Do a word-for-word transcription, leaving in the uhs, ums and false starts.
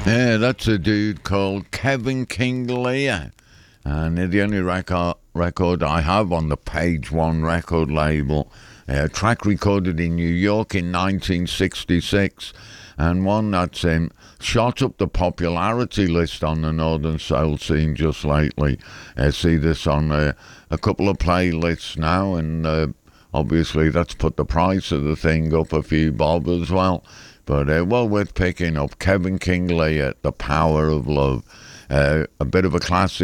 Yeah, that's a dude called Kevin King Lear. And the only record, record I have on the Page One record label. A track recorded in New York in nineteen sixty-six, and one that's um, shot up the popularity list on the Northern Soul scene just lately. I uh, see this on uh, a couple of playlists now, and uh, obviously that's put the price of the thing up a few bob as well. But uh, well worth picking up. Kevin King Lear, The Power of Love. Uh, a bit of a classic